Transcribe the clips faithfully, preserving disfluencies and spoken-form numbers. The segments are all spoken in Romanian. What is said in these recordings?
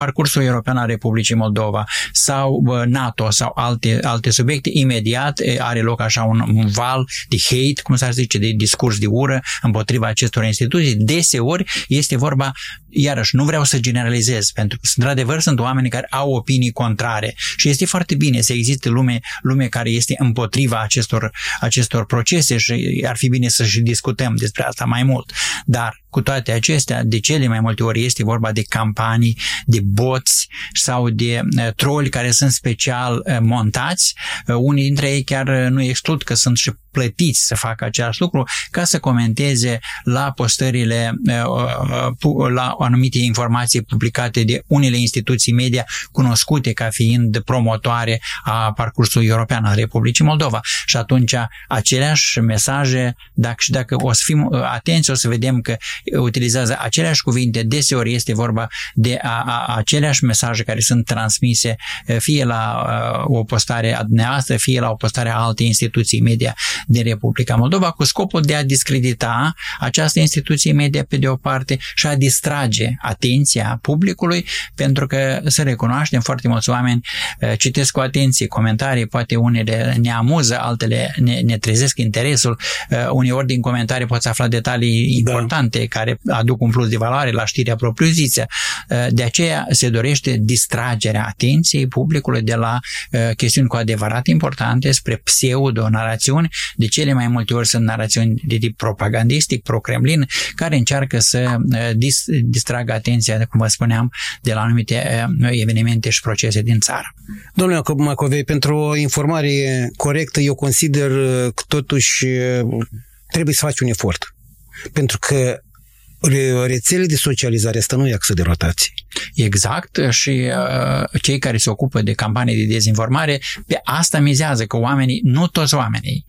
parcursul european al Republicii Moldova sau NATO sau alte, alte subiecte, imediat are loc așa un, un val de hate, cum s-ar zice, de discurs de ură împotriva acestor instituții. Deseori este vorba, iarăși, nu vreau să generalizez, pentru că, într-adevăr, sunt oameni care au opinii contrare și este foarte bine să existe lume, lume care este împotriva acestor, acestor procese și ar fi bine să și discutăm despre asta mai mult. Dar cu toate acestea, de cele mai multe ori este vorba de campanii, de boți sau de uh, troli care sunt special uh, montați. Uh, unii dintre ei chiar uh, nu exclud că sunt și plătiți să facă același lucru ca să comenteze la postările, uh, la anumite informații publicate de unele instituții media cunoscute ca fiind promotoare a parcursului european al Republicii Moldova. Și atunci aceleași mesaje, dacă și dacă o să fim atenți, o să vedem că utilizează aceleași cuvinte, deseori este vorba de a, a, aceleași mesaje care sunt transmise fie la a, o postare a dumneavoastră, fie la o postare a alte instituții media din Republica Moldova, cu scopul de a discredita această instituție media pe de o parte și a distrage atenția publicului, pentru că să recunoaștem, foarte mulți oameni citesc cu atenție comentarii, poate unele ne amuză, altele ne, ne trezesc interesul, uneori din comentarii poți afla detalii importante da. care aduc un plus de valoare la știrea propriu-zisă. De aceea se dorește distragerea atenției publicului de la chestiuni cu adevărat importante spre pseudo-narațiuni. De cele mai multe ori sunt narațiuni de tip propagandistic, pro-Kremlin, care încearcă să dis- distragă atenția, cum vă spuneam, de la anumite evenimente și procese din țară. Domnule Macovei, pentru o informare corectă, eu consider că totuși trebuie să faci un efort. Pentru că rețelele de socializare asta nu e axă de rotație. Exact, și uh, cei care se ocupă de campanii de dezinformare pe asta mizează, că oamenii, nu toți oamenii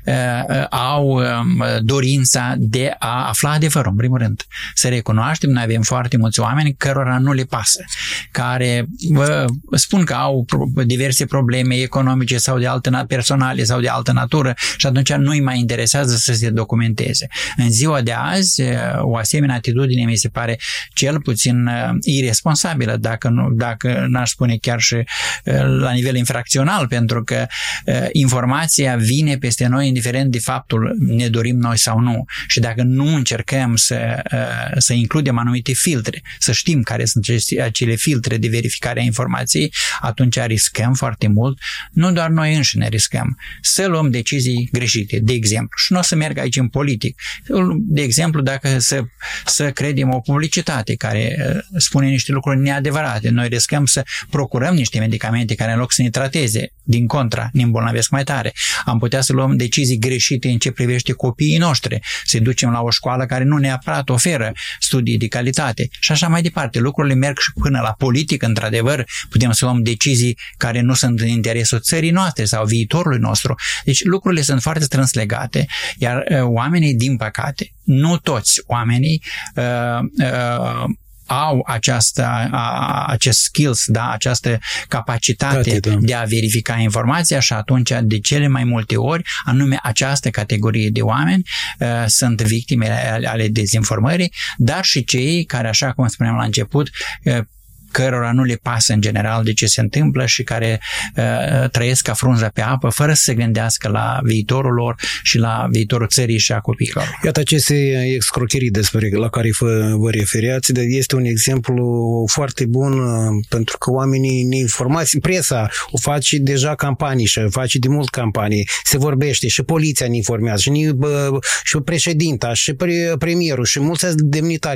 uh, au uh, dorința de a afla adevărul, în primul rând. Să recunoaștem, noi avem foarte mulți oameni cărora nu le pasă, care uh, spun că au diverse probleme economice sau de altă personale sau de altă natură și atunci nu îi mai interesează să se documenteze. În ziua de azi, uh, o asemenea atitudine mi se pare cel puțin uh, irresponsabilă, dacă, nu, dacă n-aș spune chiar și uh, la nivel infracțional, pentru că uh, informația vine peste noi indiferent de faptul ne dorim noi sau nu. Și dacă nu încercăm să, uh, să includem anumite filtre, să știm care sunt acele filtre de verificare a informației, atunci riscăm foarte mult, nu doar noi înșine riscăm, să luăm decizii greșite, de exemplu. Și nu o să merg aici în politic. De exemplu, dacă să, să credem o publicitate care uh, spune niște lucruri neadevărate. Noi riscăm să procurăm niște medicamente care în loc să ne trateze, din contra, ne îmbolnăvesc mai tare. Am putea să luăm decizii greșite în ce privește copiii noștri, să ducem la o școală care nu neapărat oferă studii de calitate și așa mai departe. Lucrurile merg și până la politică, într-adevăr, putem să luăm decizii care nu sunt în interesul țării noastre sau viitorului nostru. Deci lucrurile sunt foarte strâns legate, iar uh, oamenii, din păcate, nu toți oamenii uh, uh, au această, a, acest skills, da, această capacitate Date, da. de a verifica informația și atunci de cele mai multe ori anume această categorie de oameni uh, sunt victime ale, ale dezinformării, dar și cei care, așa cum spuneam la început, uh, cărora nu le pasă în general de ce se întâmplă și care uh, trăiesc ca frunza pe apă fără să se gândească la viitorul lor și la viitorul țării și a copiilor. Iată aceste escrocherii despre la care vă, vă referiați, este un exemplu foarte bun pentru că oamenii neinformați, presa o face deja campanii și face de mult campanii, se vorbește și poliția ne informează și, și președinta și premierul și mulți demnitari.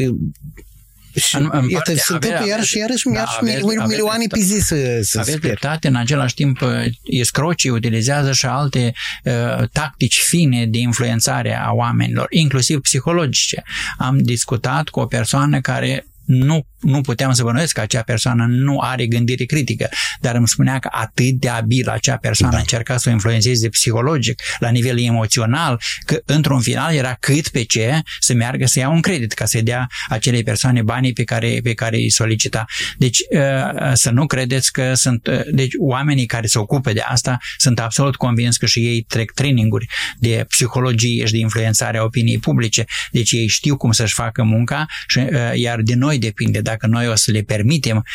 Și în, în iată, se întâmplă iarăși, iarăși, da, iarăși aveți, milioane pe zi să, să aveți dreptate, în același timp escrocii utilizează și alte uh, tactici fine de influențare a oamenilor, inclusiv psihologice. Am discutat cu o persoană care nu, nu puteam să bănuiesc că acea persoană nu are gândire critică, dar îmi spunea că atât de abil acea persoană da. încerca să o influențeze psihologic, la nivel emoțional, că într-un final era cât pe ce să meargă să ia un credit, ca să dea acelei persoane banii pe care, pe care îi solicita. Deci să nu credeți că sunt... Deci oamenii care se ocupă de asta sunt absolut convins că și ei trec traininguri de psihologie și de influențare a opiniei publice. Deci ei știu cum să-și facă munca și, iar de noi noi depinde, dacă noi o să le permitem